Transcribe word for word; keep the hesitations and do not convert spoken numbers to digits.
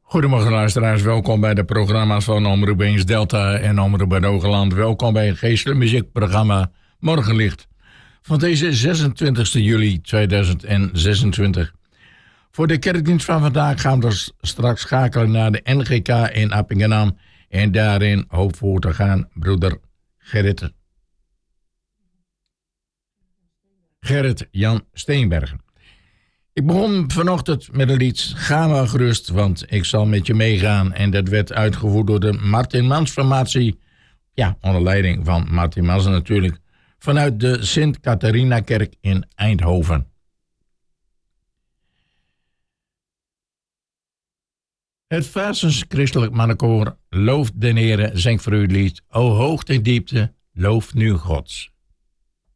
Goedemorgen luisteraars, welkom bij de programma's van Omroep Eens Delta en Omroep Hoogland. Welkom bij het geestelijk muziekprogramma Morgenlicht van deze zesentwintigste juli tweeduizend zesentwintig. Voor de kerkdienst van vandaag gaan we straks schakelen naar de N G K in Appingedam en daarin hoop voor te gaan broeder Gerrit, Gerrit Jan Steenbergen. Ik begon vanochtend met een lied, Ga maar gerust, want ik zal met je meegaan. En dat werd uitgevoerd door de Martin Mans formatie. Ja, onder leiding van Martin Mans natuurlijk. Vanuit de Sint-Catharina-kerk in Eindhoven. Het Vaarsens Christelijk Mannenkoor looft den Heere, zingt voor u het lied. O hoogte en diepte, loof nu Gods.